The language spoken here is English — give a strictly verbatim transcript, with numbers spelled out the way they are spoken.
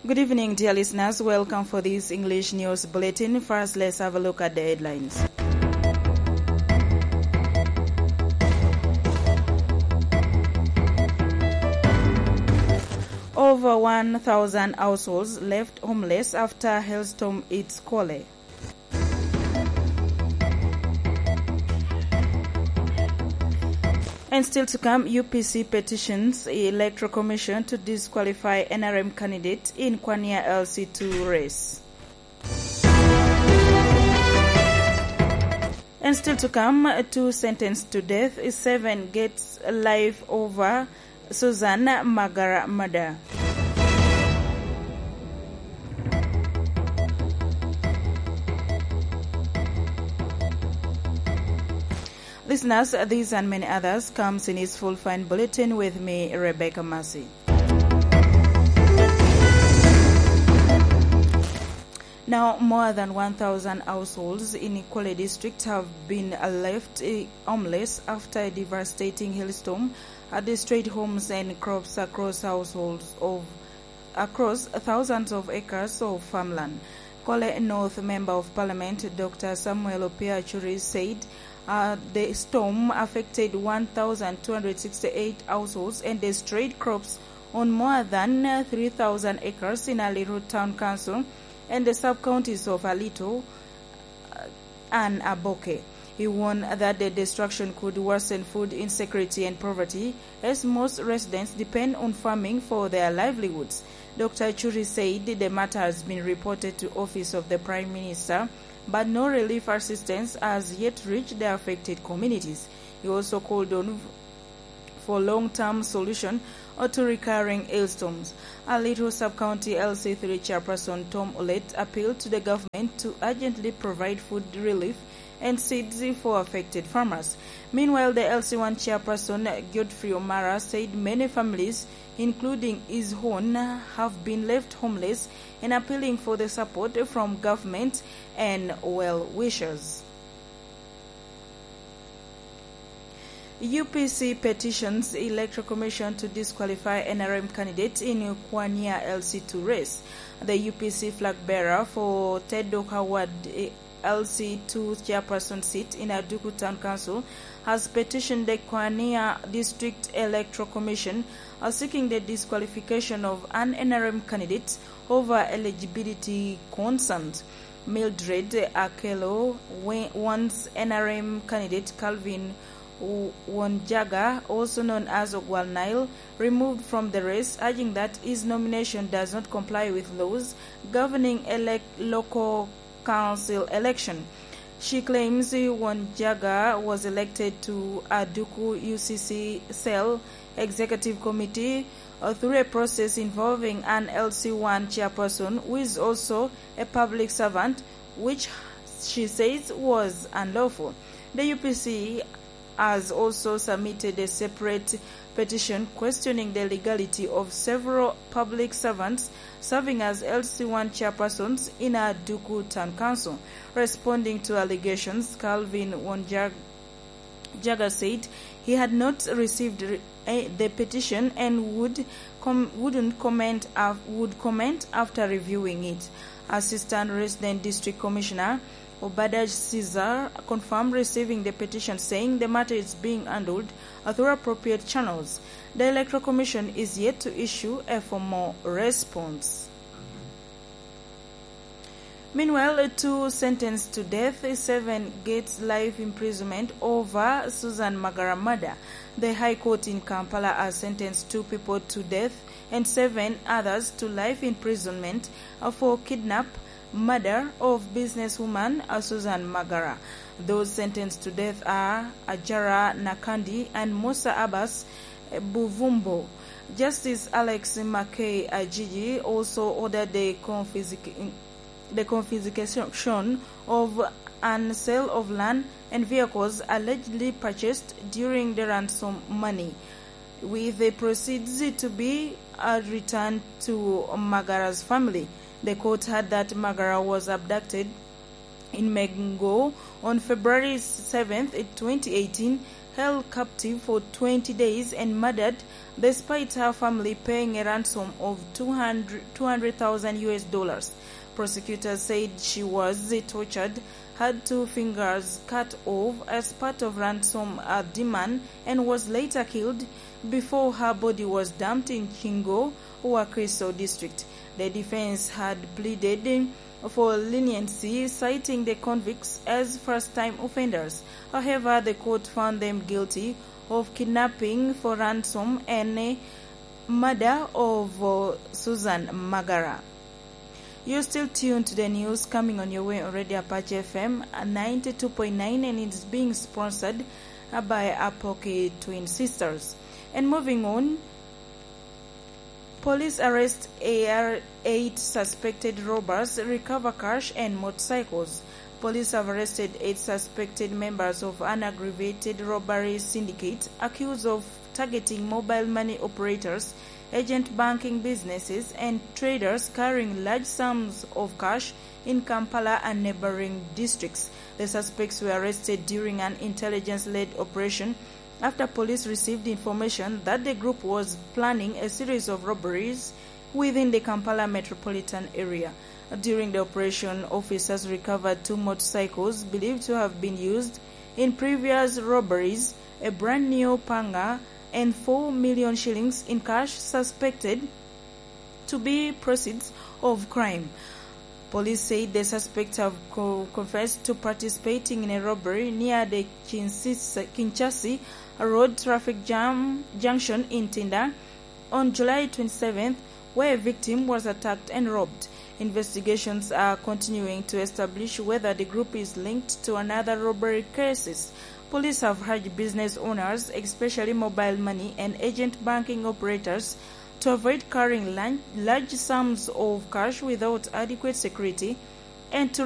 Good evening, dear listeners. Welcome for this English news bulletin. First, let's have a look at the headlines. Over one thousand households left homeless after hailstorm hits Kwale. And still to come, U P C petitions Electoral Commission to disqualify N R M candidate in Kwania L C two race. And still to come, two sentenced to death, seven gets life over Susan Magara murder. Listeners, these and many others comes in its full fine bulletin with me, Rebecca Massey. Now, more than one thousand households in Kwale district have been left homeless after a devastating hailstorm had destroyed homes and crops across households of across thousands of acres of farmland. Kwale North Member of Parliament Doctor Samuel Opia Achuri said Uh, the storm affected one thousand two hundred sixty-eight households and destroyed crops on more than uh, three thousand acres in Aliru Town Council and the sub-counties of Alito uh, and Aboke. He warned that the destruction could worsen food insecurity and poverty, as most residents depend on farming for their livelihoods. Doctor Achuri said the matter has been reported to Office of the Prime Minister, but no relief assistance has yet reached the affected communities. He also called on for long-term solution to recurring hailstorms. Alito Sub-County L C three Chairperson Tom Olet appealed to the government to urgently provide food relief and seeds for affected farmers. Meanwhile, the L C one Chairperson Godfrey Omara said many families, including his own, have been left homeless, and appealing for the support from government and well-wishers. U P C petitions Electoral Commission to disqualify N R M candidate in Kwania L C two race. The U P C flag bearer for Tedo Howard L C two chairperson seat in Aduku Town Council has petitioned the Kwania District Electoral Commission uh, seeking the disqualification of an N R M candidate over eligibility concerns. Mildred Akelo wants N R M candidate Calvin Wonjaga, also known as Ogwal Nile, removed from the race, urging that his nomination does not comply with laws governing elect local council election. She claims Wonjaga was elected to Aduku U C C Cell Executive Committee uh, through a process involving an L C one chairperson who is also a public servant, which she says was unlawful. The U P C has also submitted a separate petition questioning the legality of several public servants serving as L C one chairpersons in Aduku Town Council. Responding to allegations, Calvin Wonjaga said he had not received the petition and would com wouldn't comment uh, would comment after reviewing it. Assistant Resident District Commissioner Obadaj Caesar confirmed receiving the petition, saying the matter is being handled through appropriate channels. The Electoral Commission is yet to issue a formal response. Meanwhile, two sentenced to death, seven gets life imprisonment over Susan Magara murder. The High Court in Kampala has sentenced two people to death and seven others to life imprisonment for kidnap murder of businesswoman Susan Magara. Those sentenced to death are Ajara Nakandi and Musa Abbas Buvumbo. Justice Alex Mackay Ajiji also ordered the confiscation the confiscation of and sale of land and vehicles allegedly purchased during the ransom money, with the proceeds to be uh, returned to Magara's family. The court heard that Magara was abducted in Mengo on February seventh, twenty eighteen, held captive for twenty days and murdered despite her family paying a ransom of two hundred thousand U S dollars. Prosecutors said she was tortured, had two fingers cut off as part of ransom demand, and was later killed before her body was dumped in Kingo, Wakristo district. The defense had pleaded for leniency, citing the convicts as first-time offenders. However, the court found them guilty of kidnapping for ransom and murder of uh, Susan Magara. You're still tuned to the news coming on your way on Radio Apache F M ninety-two point nine, and it's being sponsored by Apoke Twin Sisters. And moving on, police arrest eight suspected robbers, recover cash and motorcycles. Police have arrested eight suspected members of an aggravated robbery syndicate accused of targeting mobile money operators, agent banking businesses, and traders carrying large sums of cash in Kampala and neighboring districts. The suspects were arrested during an intelligence-led operation after police received information that the group was planning a series of robberies within the Kampala metropolitan area. During the operation, officers recovered two motorcycles believed to have been used in previous robberies, a brand new Panga, and four million shillings in cash suspected to be proceeds of crime. Police said the suspects have co- confessed to participating in a robbery near the Kinshasa Road traffic jam junction in Tinda on July twenty-seventh, where a victim was attacked and robbed. Investigations are continuing to establish whether the group is linked to another robbery cases. Police have urged business owners, especially mobile money and agent banking operators, to avoid carrying large sums of cash without adequate security and to